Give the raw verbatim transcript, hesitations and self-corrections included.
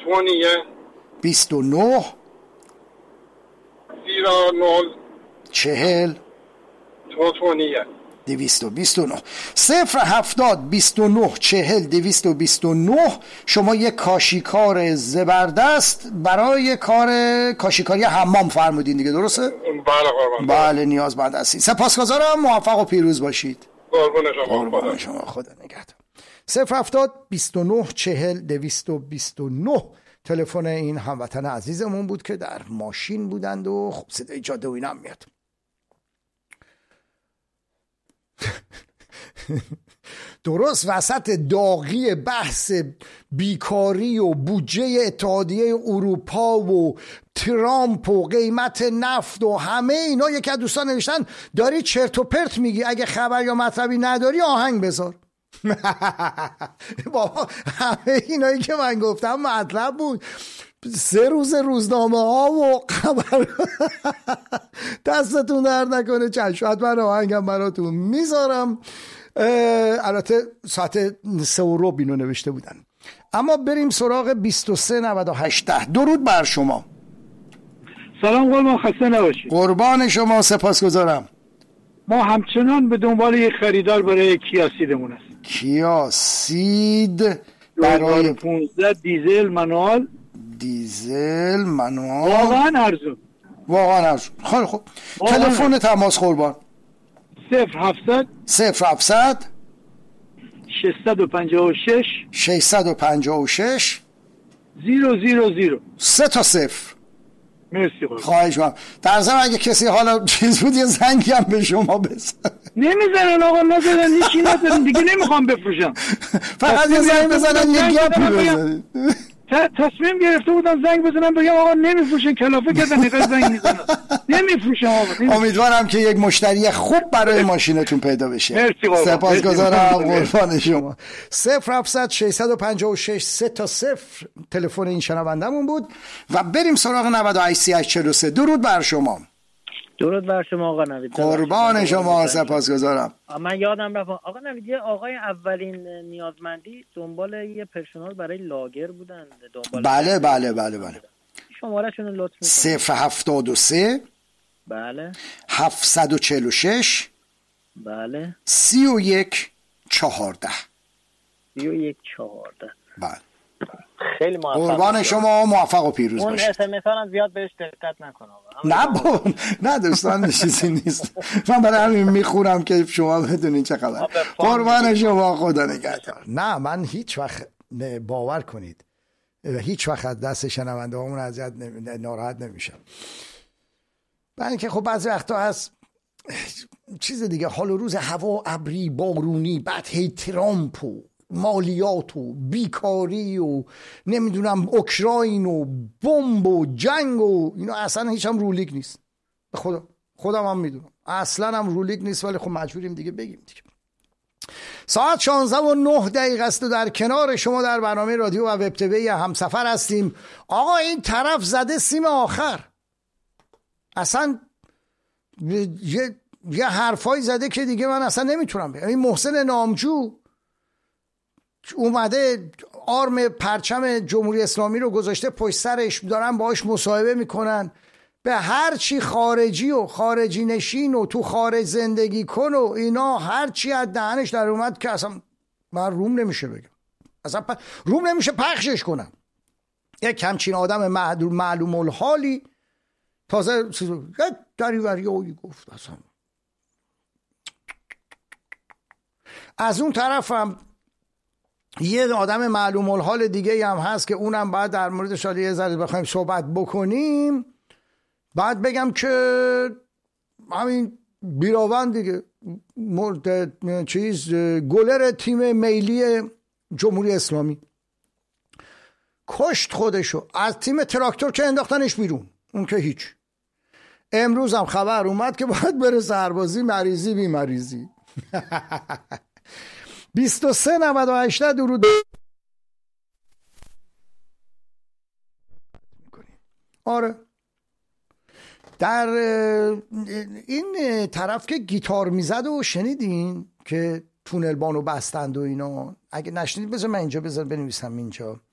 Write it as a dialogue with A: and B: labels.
A: بیست و نه چهل دویست و بیست و نه. صفر هفتاد بیست و نه چهل دویست و بیست و نه. شما یک کاشیکار زبردست برای کار کاشیکاری حمام فرمودین دیگه، درسته؟
B: بله قربان.
A: بله نیازمند هستید. سپاسگزارم، موفق و پیروز باشید.
B: قربان شما.
A: قربان شما، خدا نگهدار. صفر هفتاد بیست و نه چهل دویست و بیست و نه تلفن این هموطن عزیزمون بود که در ماشین بودند و خب صدای جاده و اینا هم میاد. درست وسط داغی بحث بیکاری و بودجه اتحادیه اروپا و ترامپ و قیمت نفت و همه اینا، یکی از دوستان نوشتن داری چرت و پرت میگی، اگه خبر یا مطلبی نداری آهنگ بذار. بابا همه اینایی که من گفتم مطلب بود. سه روز روزنامه ها و خبر. دستتون در نکنه، چشم من آهنگم براتون میذارم. البته ساعت سه و ربع اینو نوشته بودن. اما بریم سراغ بیست و سه نود و هشت. درود بر شما.
C: سلام قربان، خسته نباشید.
A: قربان شما، سپاسگزارم.
C: ما همچنان به دنبال یک خریدار برای کیا سیدمون است.
A: کیا سید برای
C: پانزده دیزل منوال.
A: دیزل منوال
C: واقعا ارزون،
A: واقعا ارزون. خیلی خوب. تلفن تماس قربان.
C: صفر هفتصد
A: صفر هفتصد
C: ششصد و پنجاه و شش
A: ششصد و پنجاه و شش
C: زیرو زیرو زیرو.
A: سه تا صفر.
C: مرسی قربان.
A: خواهش می‌کنم. در ضمن اگه کسی حالا چیز بود یه زنگی هم به شما بزن.
C: نمیزنن آقا، نزدن، هیچی ندارن دیگه، نمیخوام بفروشم.
A: فقط یه زنگ بزنن، یه گپی بزنن.
C: تصمیم گرفته بودم زنگ بزنم بگم آقا نمیفروشن، کلافه کردن نگاه زنگ میزنن. نمیفروشم آقا.
A: امیدوارم که یک مشتری خوب برای ماشینتون پیدا بشه.
C: مرسی قربان.
A: سپاسگزارم قربان شما. صفر هفتصد ششصد و پنجاه و شش سه تا صفر تلفن این شنوندمون بود و بریم سراغ نود و هشت سی و هشت چهل و سه. درود بر شما.
D: درود بر شما آقا نوید.
A: قربان شما، سپاسگزارم.
D: من یادم رفت آقا نوید، یه آقای اولین نیازمندی دنبال یه پرسونال برای لاگر بودن. دنبال
A: بله بله بله بله.
D: شماره‌شون رو لطف می‌کنید.
A: صفر هفتاد و سه
D: بله
A: هفتصد و چهل و شش
D: بله
A: سی و یک چهارده
D: سی و یک چهارده.
A: بله.
D: خیلی موفق.
A: قربان شما، موفق و پیروز
D: اون
A: باشید.
D: اون اس ام اس هم زیاد بهش دقت نکن آقا.
A: نه با نه دوستان چیزی نیست. من برای همین میخونم که شما بدونین چه خبر. قربان شما، خدا نگهدار. نه من هیچ وقت باور کنید هیچ وقت از دست شنونده هامون اذیت ناراحت نمیشم. برای اینکه خب بعضی وقتا هست چیز دیگه، حال و روز هوا ابری بارونی، بعد هی ترامپ و مالیات و بیکاری و نمیدونم اوکراین و بمب و جنگ و اینا اصلا هیچ هم رولیک نیست. به خدا خودم هم میدونم اصلا هم رولیک نیست، ولی خب مجبوریم دیگه بگیم دیگه. ساعت شانزده و نه دقیقه است و در کنار شما در برنامه رادیو و وب تیوی همسفر هستیم. آقا این طرف زده سیم آخر، اصلا یه یه حرفایی زده که دیگه من اصلا نمیتونم بگم. این محسن نامجو اومده آرم پرچم جمهوری اسلامی رو گذاشته پشت سرش، دارن باهاش مصاحبه میکنن، به هر چی خارجی و خارجی نشین و تو خارج زندگی کن و اینا هر چی از دهنش در اومد که اصلا من روم نمیشه بگم، اصلا پ... روم نمیشه پخشش کنم. یک همچین آدم معلوم معلوم الحالی تازه دریوری اوی گفت. اصلا از اون طرفم یه آدم معلوم الحال دیگه هم هست که اونم باید در موردش یه ذره بخوایم صحبت بکنیم. بعد بگم که همین بیراون دیگه مورد چیز گلر تیم ملی جمهوری اسلامی کشت خودشو، از تیم تراکتور که انداختنش بیرون، اون که هیچ. امروز هم خبر اومد که باید بره سربازی، مریضی بی مریضی. بیست و سه نود و هشت. درود. آره در این طرف که گیتار میزد و شنیدین که تونل بانو بستند و اینا، اگه نشنید بذار من اینجا بذار بنویسم اینجا.